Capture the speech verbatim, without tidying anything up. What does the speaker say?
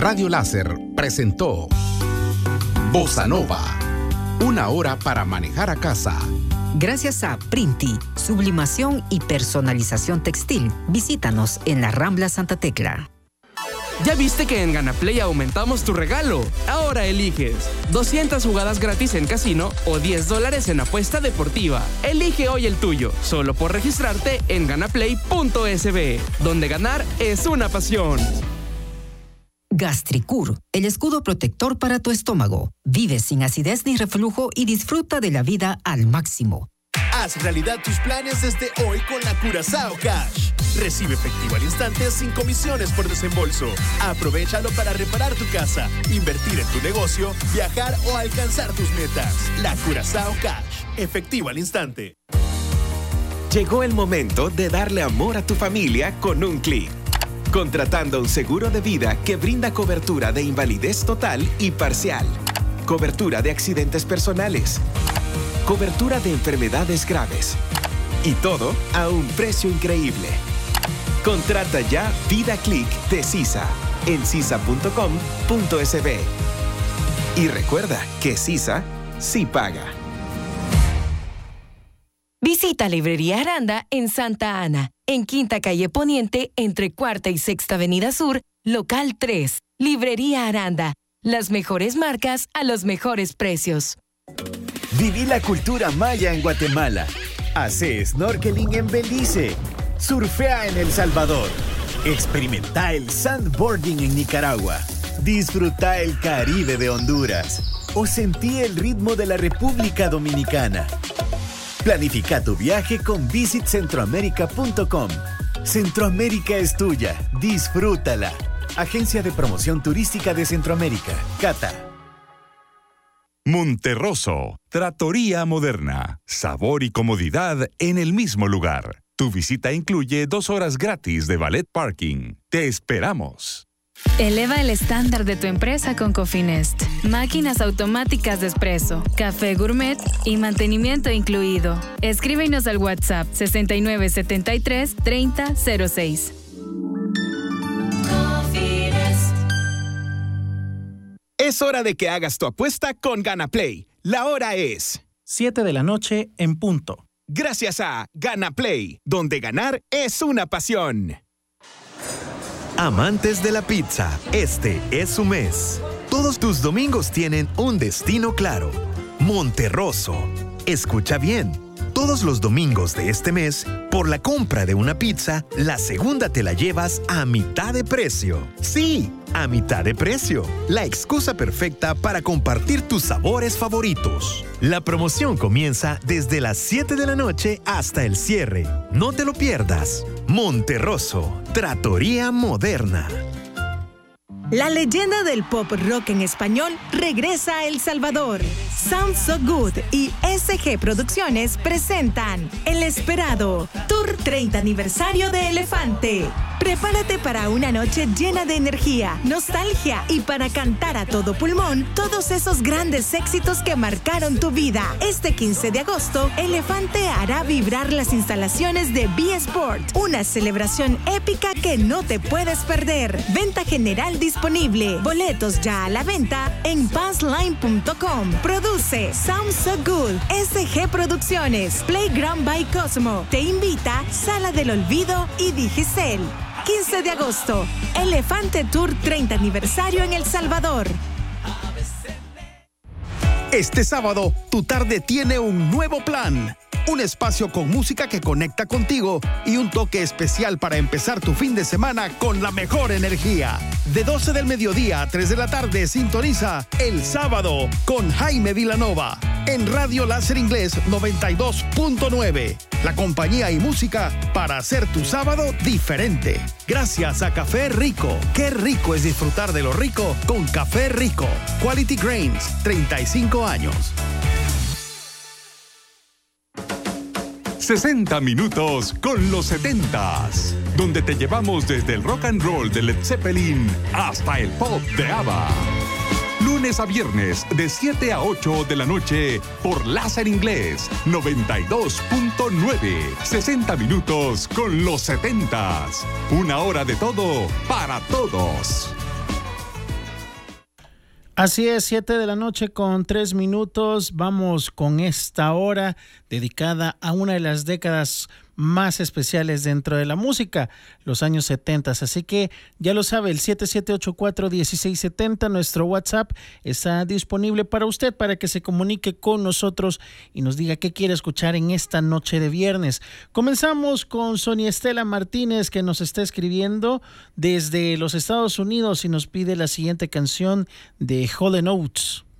Radio Láser presentó Bossa Nova, una hora para manejar a casa. Gracias a Printi, sublimación y personalización textil. Visítanos en la Rambla Santa Tecla. ¿Ya viste que en GanaPlay aumentamos tu regalo? Ahora eliges doscientas jugadas gratis en casino o diez dólares en apuesta deportiva. Elige hoy el tuyo, solo por registrarte en ganaplay punto es be, donde ganar es una pasión. Gastricur, el escudo protector para tu estómago. Vive sin acidez ni reflujo y disfruta de la vida al máximo. Haz realidad tus planes desde hoy con la Curazao Cash. Recibe efectivo al instante sin comisiones por desembolso. Aprovéchalo para reparar tu casa, invertir en tu negocio, viajar o alcanzar tus metas. La Curazao Cash. Efectivo al instante. Llegó el momento de darle amor a tu familia con un clic. Contratando un seguro de vida que brinda cobertura de invalidez total y parcial, cobertura de accidentes personales, cobertura de enfermedades graves y todo a un precio increíble. Contrata ya Vida Click de CISA en cisa punto com punto es be. Y recuerda que CISA sí paga. Visita Librería Aranda en Santa Ana, en Quinta Calle Poniente, entre Cuarta y Sexta Avenida Sur, local tres. Librería Aranda, las mejores marcas a los mejores precios. Viví la cultura maya en Guatemala. Hacé snorkeling en Belice. Surfea en El Salvador. Experimenta el sandboarding en Nicaragua. Disfruta el Caribe de Honduras. O sentí el ritmo de la República Dominicana. Planifica tu viaje con visit centroamérica punto com. Centroamérica es tuya. Disfrútala. Agencia de Promoción Turística de Centroamérica. Cata. Monterroso, Trattoria Moderna. Sabor y comodidad en el mismo lugar. Tu visita incluye dos horas gratis de valet parking. Te esperamos. Eleva el estándar de tu empresa con Cofinest. Máquinas automáticas de espresso, café gourmet y mantenimiento incluido. Escríbenos al WhatsApp sesenta y nueve setenta y tres treinta cero seis. Es hora de que hagas tu apuesta con GanaPlay. La hora es siete de la noche en punto. Gracias a GanaPlay, donde ganar es una pasión. Amantes de la pizza, este es su mes. Todos tus domingos tienen un destino claro. Monterroso. Escucha bien. Todos los domingos de este mes, por la compra de una pizza, la segunda te la llevas a mitad de precio. Sí, a mitad de precio. La excusa perfecta para compartir tus sabores favoritos. La promoción comienza desde las siete de la noche hasta el cierre. No te lo pierdas. Monterroso, Trattoria Moderna. La leyenda del pop rock en español regresa a El Salvador. Sound So Good y S G Producciones presentan el esperado Tour treinta Aniversario de Elefante. Prepárate para una noche llena de energía, nostalgia y para cantar a todo pulmón todos esos grandes éxitos que marcaron tu vida. Este quince de agosto, Elefante hará vibrar las instalaciones de B Sport, una celebración épica que no te puedes perder. Venta general disponible. Boletos ya a la venta en passline punto com. Produce Sound So Good, S G Producciones, Playground by Cosmo. Te invita Sala del Olvido y Digicel. quince de agosto, Elefante Tour treinta Aniversario en El Salvador. Este sábado, tu tarde tiene un nuevo plan. Un espacio con música que conecta contigo y un toque especial para empezar tu fin de semana con la mejor energía. De doce del mediodía a tres de la tarde, sintoniza El Sábado con Jaime Vilanova en Radio Láser Inglés noventa y dos punto nueve. La compañía y música para hacer tu sábado diferente. Gracias a Café Rico. Qué rico es disfrutar de lo rico con Café Rico. Quality Grains, treinta y cinco años. sesenta minutos con los setentas, donde te llevamos desde el rock and roll de Led Zeppelin hasta el pop de ABBA. Lunes a viernes de siete a ocho de la noche por Láser Inglés noventa y dos punto nueve. sesenta minutos con los setentas. Una hora de todo para todos. Así es, siete de la noche con tres minutos. Vamos con esta hora dedicada a una de las décadas más especiales dentro de la música, los años setenta. Así que ya lo sabe, el siete siete ocho cuatro uno seis siete cero, nuestro WhatsApp, está disponible para usted, para que se comunique con nosotros y nos diga qué quiere escuchar en esta noche de viernes. Comenzamos con Sonia Estela Martínez, que nos está escribiendo desde los Estados Unidos y nos pide la siguiente canción de Hall and Oates.